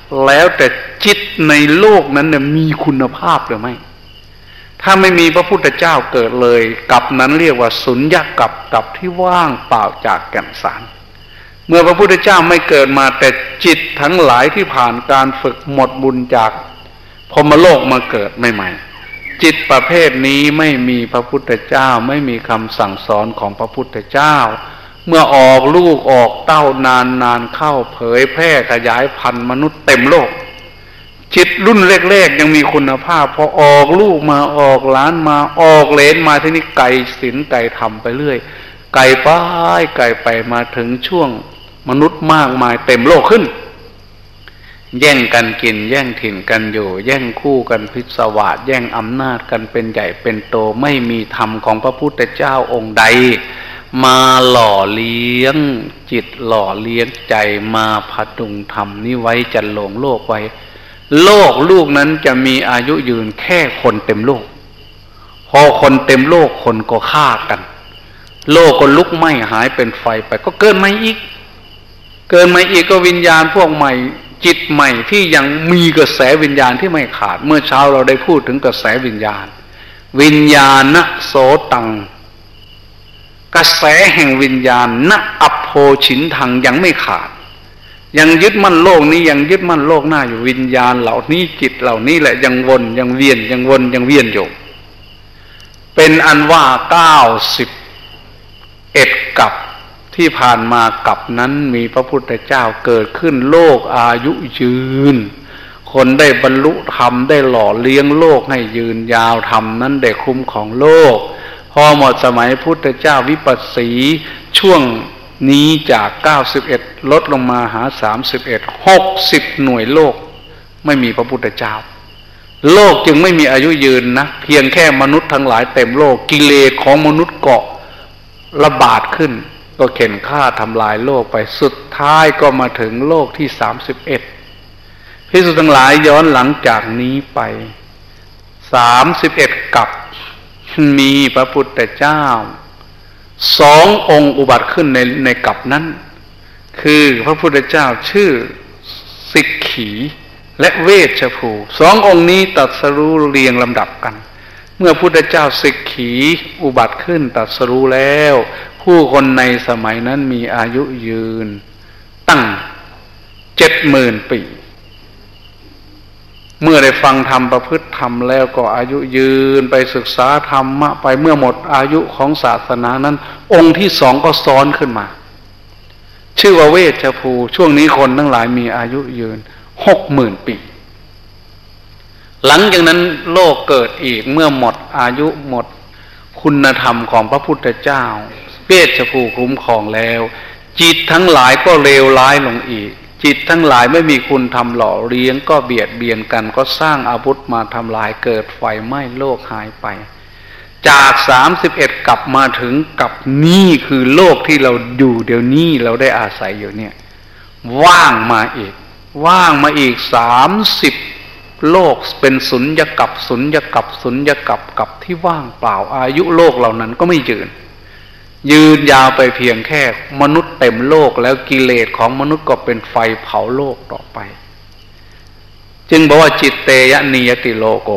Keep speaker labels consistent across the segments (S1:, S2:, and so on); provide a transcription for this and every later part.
S1: แล้วแต่จิตในโลกนั้นเนี่ยมีคุณภาพหรือไม่ถ้าไม่มีพระพุทธเจ้าเกิดเลยกับนั้นเรียกว่าสุญญกับที่ว่างเปล่าจากแก่นสารเมื่อพระพุทธเจ้าไม่เกิดมาแต่จิตทั้งหลายที่ผ่านการฝึกหมดบุญจากพรหมโลกมาเกิดใหม่ๆจิตประเภทนี้ไม่มีพระพุทธเจ้าไม่มีคำสั่งสอนของพระพุทธเจ้าเมื่อออกลูกออกเต้านานเข้าเผยแพร่ขยายพันธุ์มนุษย์เต็มโลกจิตรุ่นแรกๆยังมีคุณภาพพอออกลูกมาออกหลานมาออกเหลนมาที่นี่ไก่ศีลไก่ธรรมไปเรื่อยไก่ไปมาถึงช่วงมนุษย์มากมายเต็มโลกขึ้นแย่งกันกินแย่งถิ่นกันอยู่แย่งคู่กันพิศวาสแย่งอำนาจกันเป็นใหญ่เป็นโตไม่มีธรรมของพระพุทธเจ้าองค์ใดมาหล่อเลี้ยงจิตหล่อเลี้ยงใจมาพดุงธรรมนี้ไว้จันลงโลกไว้โลกลูกนั้นจะมีอายุยืนแค่คนเต็มโลกพอคนเต็มโลกคนก็ฆ่ากันโลกก็ลุกไหม้หายเป็นไฟไปก็เกินมาอีกก็วิญญาณพวกใหม่จิตใหม่ที่ยังมีกระแสวิญญาณที่ไม่ขาดเมื่อเช้าเราได้พูดถึงกระแสวิญญาณโสตังกระแสแห่งวิญญาณณอัปโพฉินทังยังไม่ขาดยังยึดมั่นโลกนี้ยังยึดมั่นโลกหน้าอยู่วิญญาณเหล่านี้จิตเหล่านี้แหละยังวนยังเวียนอยู่เป็นอันว่า91กับที่ผ่านมากับนั้นมีพระพุทธเจ้าเกิดขึ้นโลกอายุยืนคนได้บรรลุธรรมได้หล่อเลี้ยงโลกให้ยืนยาวธรรมนั้นได้คุ้มของโลกพอหมดสมัยพุทธเจ้าวิปัสสีช่วงนี้จาก91ลดลงมาหา31 60หน่วยโลกไม่มีพระพุทธเจ้าโลกจึงไม่มีอายุยืนนะเพียงแค่มนุษย์ทั้งหลายเต็มโลกกิเลสของมนุษย์เกาะระบาดขึ้นก็เข็นฆ่าทำลายโลกไปสุดท้ายก็มาถึงโลกที่31ภิกษุทั้งหลายย้อนหลังจากนี้ไป31กับมีพระพุทธเจ้า2องค์อุบัติขึ้นในกัปนั้นคือพระพุทธเจ้าชื่อสิกขีและเวชภู2องค์นี้ตรัสรู้เรียงลำดับกันเมื่อพุทธเจ้าสิกขีอุบัติขึ้นตรัสรู้แล้วผู้คนในสมัยนั้นมีอายุยืนตั้ง 70,000 ปีเมื่อได้ฟังธรรมประพฤติธรรมแล้วก็อายุยืนไปศึกษาธรรมะไปเมื่อหมดอายุของศาสนานั้นองค์ที่2ก็ซ้อนขึ้นมาชื่อว่าเวชภูช่วงนี้คนทั้งหลายมีอายุยืน 60,000 ปีหลังจากนั้นโลกเกิดอีกเมื่อหมดอายุหมดคุณธรรมของพระพุทธเจ้าเวชภูคุ้มครองแล้วจิตทั้งหลายก็เลวร้ายลงอีกจิตทั้งหลายไม่มีคุณธรรมหล่อเลี้ยงก็เบียดเบียนกันก็สร้างอาวุธมาทำลายเกิดไฟไหม้โลกหายไปจาก31กลับมาถึงกับนี่คือโลกที่เราอยู่เดี๋ยวนี้เราได้อาศัยอยู่เนี่ยว่างมาอีก30โลกเป็นสุญญกับกับที่ว่างเปล่าอายุโลกเหล่านั้นก็ไม่ยืนยาวไปเพียงแค่มนุษย์เต็มโลกแล้วกิเลสของมนุษย์ก็เป็นไฟเผาโลกต่อไปจึงบอกว่าจิตเตยะนิยติโลโก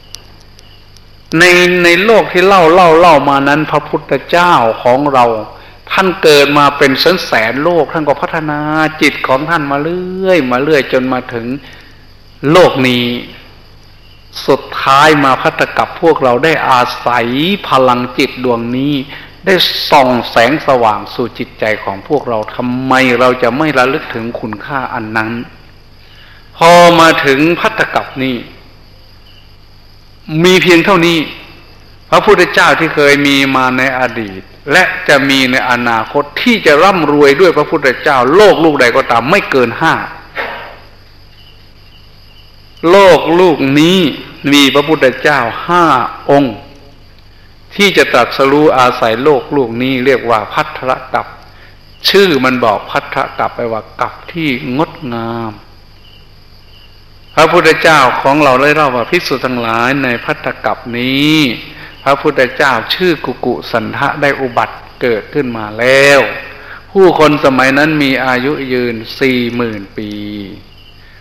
S1: ในโลกที่เล่ามานั้นพระพุทธเจ้าของเราท่านเกิดมาเป็นแสนโลกท่านก็พัฒนาจิตของท่านมาเรื่อยจนมาถึงโลกนี้สุดท้ายมาพัฒกับพวกเราได้อาศัยพลังจิตดวงนี้ได้ส่องแสงสว่างสู่จิตใจของพวกเราทำไมเราจะไม่ระลึกถึงคุณค่าอันนั้นพอมาถึงพัฒกับนี้มีเพียงเท่านี้พระพุทธเจ้าที่เคยมีมาในอดีตและจะมีในอนาคตที่จะร่ำรวยด้วยพระพุทธเจ้าโลกลูกใดก็ตามไม่เกิน5โลกลูกนี้มีพระพุทธเจ้า5องค์ที่จะตรัสรู้อาศัยโลกลูกนี้เรียกว่าภัทรกัปชื่อมันบอกภัทรกัปแปลว่ากัปที่งดงามพระพุทธเจ้าของเราได้เล่าว่าภิกษุทั้งหลายในภัทรกัปนี้พระพุทธเจ้าชื่อกุกุสันทะได้อุบัติเกิดขึ้นมาแล้วผู้คนสมัยนั้นมีอายุยืน 40,000 ปี